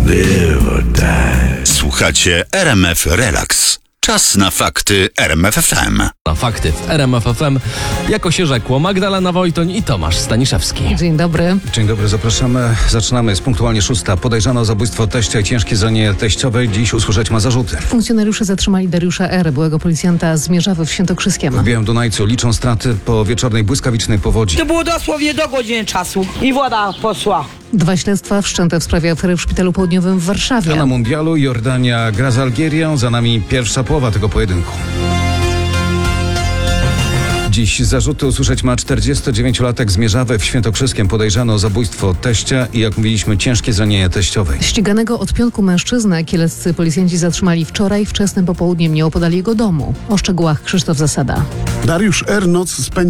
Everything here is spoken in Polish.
Live or die. Słuchacie RMF Relax. Czas na fakty RMF FM. Na fakty w RMF FM, jako się rzekło, Magdalena Wojtoń i Tomasz Staniszewski. Dzień dobry. Dzień dobry, zapraszamy. Zaczynamy. Jest punktualnie 6. Podejrzany o zabójstwo teścia i ciężkie zranienie teściowej. Dziś usłyszeć ma zarzuty. Funkcjonariusze zatrzymali Dariusza R., byłego policjanta z Mierzawy w Świętokrzyskiem. W Białym Dunajcu liczą straty po wieczornej błyskawicznej powodzi. To było dosłownie do godziny czasu i woda poszła. 2 śledztwa wszczęte w sprawie afery w Szpitalu Południowym w Warszawie. A na mundialu Jordania gra z Algierią. Za nami pierwsza połowa tego pojedynku. Dziś zarzuty usłyszeć ma 49-latek z Mierzawy w Świętokrzyskiem, podejrzany o zabójstwo teścia i, jak mówiliśmy, ciężkie zranienie teściowej. Ściganego od piątku mężczyznę kieleccy policjanci zatrzymali wczoraj wczesnym popołudniem nieopodal jego domu. O szczegółach Krzysztof Zasada. Dariusz R. noc spędził